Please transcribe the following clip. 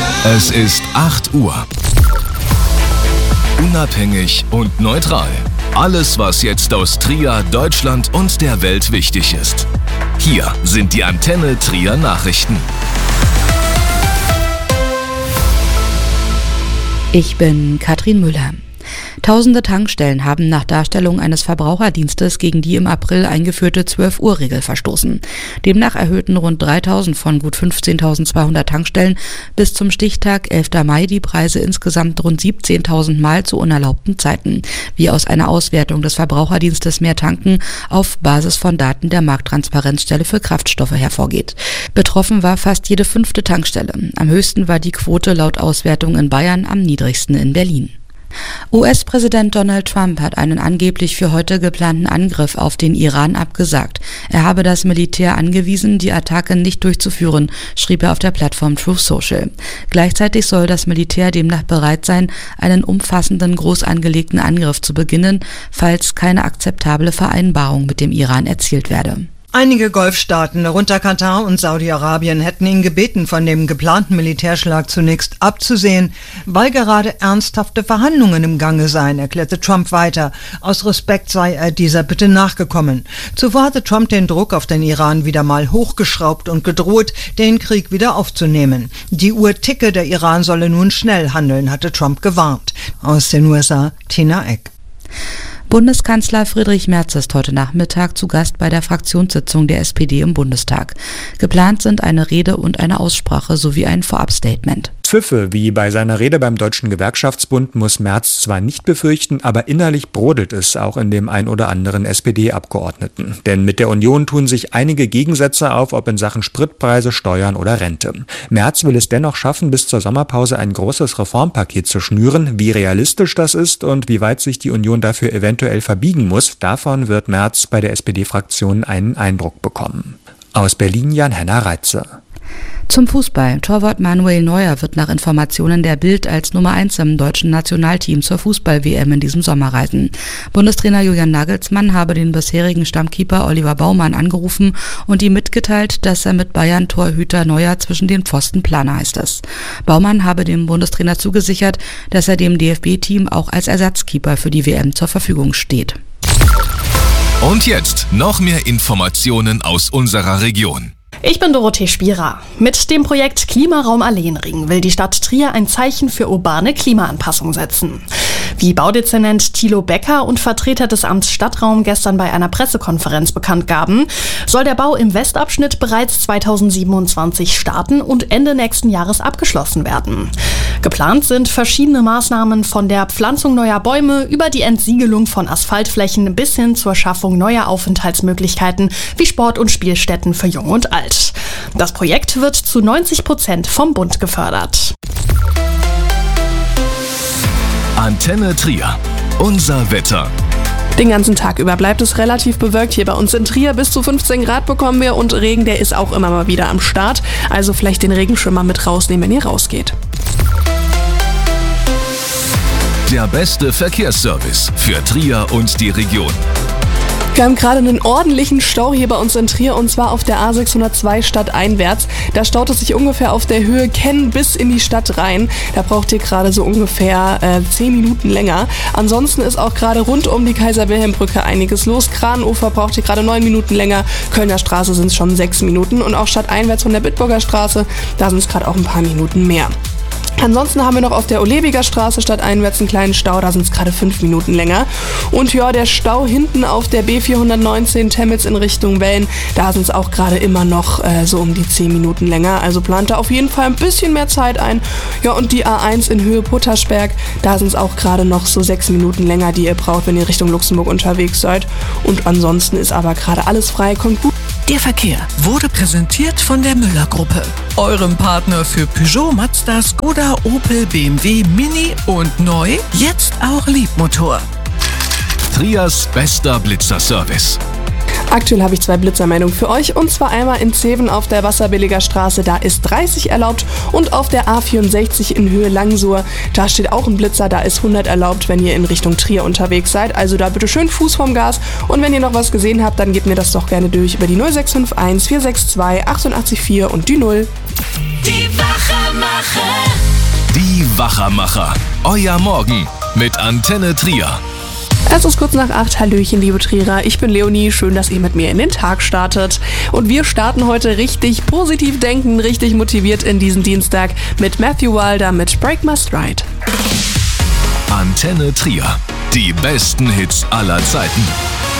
Es ist 8 Uhr. Unabhängig und neutral. Alles, was jetzt aus Trier, Deutschland und der Welt wichtig ist. Hier sind die Antenne Trier Nachrichten. Ich bin Katrin Müller. Tausende Tankstellen haben nach Darstellung eines Verbraucherdienstes gegen die im April eingeführte 12-Uhr-Regel verstoßen. Demnach erhöhten rund 3.000 von gut 15.200 Tankstellen bis zum Stichtag 11. Mai die Preise insgesamt rund 17.000 Mal zu unerlaubten Zeiten, wie aus einer Auswertung des Verbraucherdienstes Mehr Tanken auf Basis von Daten der Markttransparenzstelle für Kraftstoffe hervorgeht. Betroffen war fast jede 5. Tankstelle. Am höchsten war die Quote laut Auswertung in Bayern, am niedrigsten in Berlin. US-Präsident Donald Trump hat einen angeblich für heute geplanten Angriff auf den Iran abgesagt. Er habe das Militär angewiesen, die Attacke nicht durchzuführen, schrieb er auf der Plattform Truth Social. Gleichzeitig soll das Militär demnach bereit sein, einen umfassenden, groß angelegten Angriff zu beginnen, falls keine akzeptable Vereinbarung mit dem Iran erzielt werde. Einige Golfstaaten, darunter Katar und Saudi-Arabien, hätten ihn gebeten, von dem geplanten Militärschlag zunächst abzusehen, weil gerade ernsthafte Verhandlungen im Gange seien, erklärte Trump weiter. Aus Respekt sei er dieser Bitte nachgekommen. Zuvor hatte Trump den Druck auf den Iran wieder mal hochgeschraubt und gedroht, den Krieg wieder aufzunehmen. Die Uhr ticke, der Iran solle nun schnell handeln, hatte Trump gewarnt. Aus den USA, Tina Eck. Bundeskanzler Friedrich Merz ist heute Nachmittag zu Gast bei der Fraktionssitzung der SPD im Bundestag. Geplant sind eine Rede und eine Aussprache sowie ein Vorabstatement. Pfiffe, wie bei seiner Rede beim Deutschen Gewerkschaftsbund, muss Merz zwar nicht befürchten, aber innerlich brodelt es auch in dem ein oder anderen SPD-Abgeordneten. Denn mit der Union tun sich einige Gegensätze auf, ob in Sachen Spritpreise, Steuern oder Rente. Merz will es dennoch schaffen, bis zur Sommerpause ein großes Reformpaket zu schnüren. Wie realistisch das ist und wie weit sich die Union dafür eventuell verbiegen muss, davon wird Merz bei der SPD-Fraktion einen Eindruck bekommen. Aus Berlin Jan-Henner Reitze. Zum Fußball. Torwart Manuel Neuer wird nach Informationen der Bild als Nummer 1 im deutschen Nationalteam zur Fußball-WM in diesem Sommer reisen. Bundestrainer Julian Nagelsmann habe den bisherigen Stammkeeper Oliver Baumann angerufen und ihm mitgeteilt, dass er mit Bayern-Torhüter Neuer zwischen den Pfosten plane, heißt es. Baumann habe dem Bundestrainer zugesichert, dass er dem DFB-Team auch als Ersatzkeeper für die WM zur Verfügung steht. Und jetzt noch mehr Informationen aus unserer Region. Ich bin Dorothee Spierer. Mit dem Projekt Klimaraum Alleenring will die Stadt Trier ein Zeichen für urbane Klimaanpassung setzen. Wie Baudezernent Thilo Becker und Vertreter des Amts Stadtraum gestern bei einer Pressekonferenz bekannt gaben, soll der Bau im Westabschnitt bereits 2027 starten und Ende nächsten Jahres abgeschlossen werden. Geplant sind verschiedene Maßnahmen von der Pflanzung neuer Bäume über die Entsiegelung von Asphaltflächen bis hin zur Schaffung neuer Aufenthaltsmöglichkeiten wie Sport- und Spielstätten für Jung und Alt. Das Projekt wird zu 90% vom Bund gefördert. Antenne Trier. Unser Wetter. Den ganzen Tag über bleibt es relativ bewölkt hier bei uns in Trier. Bis zu 15 Grad bekommen wir und Regen, der ist auch immer mal wieder am Start. Also vielleicht den Regenschirm mal mit rausnehmen, wenn ihr rausgeht. Der beste Verkehrsservice für Trier und die Region. Wir haben gerade einen ordentlichen Stau hier bei uns in Trier und zwar auf der A602 stadteinwärts. Da staut es sich ungefähr auf der Höhe Kenn bis in die Stadt rein. Da braucht ihr gerade so ungefähr 10 Minuten länger. Ansonsten ist auch gerade rund um die Kaiser-Wilhelm-Brücke einiges los. Kranofer braucht ihr gerade 9 Minuten länger. Kölner Straße sind es schon 6 Minuten und auch stadteinwärts von der Bitburger Straße, da sind es gerade auch ein paar Minuten mehr. Ansonsten haben wir noch auf der Olewiger Straße stadteinwärts einen kleinen Stau, da sind es gerade 5 Minuten länger. Und ja, der Stau hinten auf der B419 Temmitz in Richtung Wellen, da sind es auch gerade immer noch so um die 10 Minuten länger. Also plant da auf jeden Fall ein bisschen mehr Zeit ein. Ja, und die A1 in Höhe Puttersberg, da sind es auch gerade noch so 6 Minuten länger, die ihr braucht, wenn ihr Richtung Luxemburg unterwegs seid. Und ansonsten ist aber gerade alles frei, kommt gut. Der Verkehr wurde präsentiert von der Müller-Gruppe, eurem Partner für Peugeot, Mazda, Skoda, Opel, BMW, Mini und neu, jetzt auch Liebmotor. Triers bester Blitzerservice. Aktuell habe ich 2 Blitzermeldungen für euch und zwar einmal in Zeven auf der Wasserbilliger Straße, da ist 30 erlaubt und auf der A64 in Höhe Langsuhr, da steht auch ein Blitzer, da ist 100 erlaubt, wenn ihr in Richtung Trier unterwegs seid, also da bitte schön Fuß vom Gas und wenn ihr noch was gesehen habt, dann gebt mir das doch gerne durch über die 0651 462 884 und die 0. Die Wachemacher. Wachermacher. Euer Morgen mit Antenne Trier. Es ist kurz nach 8. Hallöchen, liebe Trierer. Ich bin Leonie. Schön, dass ihr mit mir in den Tag startet. Und wir starten heute richtig positiv denken, richtig motiviert in diesen Dienstag mit Matthew Wilder mit Break My Stride. Antenne Trier. Die besten Hits aller Zeiten.